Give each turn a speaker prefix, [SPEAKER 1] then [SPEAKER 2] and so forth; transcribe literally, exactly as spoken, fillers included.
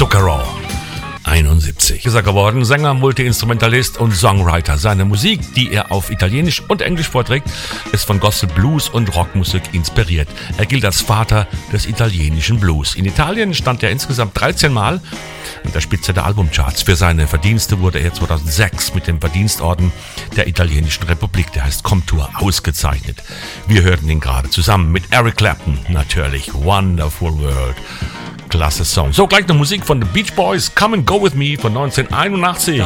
[SPEAKER 1] Zuckerrohr. einundsiebzig ist er geworden, Sänger, Multi-Instrumentalist und Songwriter. Seine Musik, die er auf Italienisch und Englisch vorträgt, ist von Gospel, Blues und Rockmusik inspiriert. Er gilt als Vater des italienischen Blues. In Italien stand er insgesamt dreizehn Mal an der Spitze der Albumcharts. Für seine Verdienste wurde er zweitausendsechs mit dem Verdienstorden der Italienischen Republik, der heißt Comtour, ausgezeichnet. Wir hörten ihn gerade zusammen mit Eric Clapton, natürlich. Wonderful World. Klasse Song. So, gleich noch Musik von The Beach Boys. Come and Go With Me von neunzehnhunderteinundachtzig.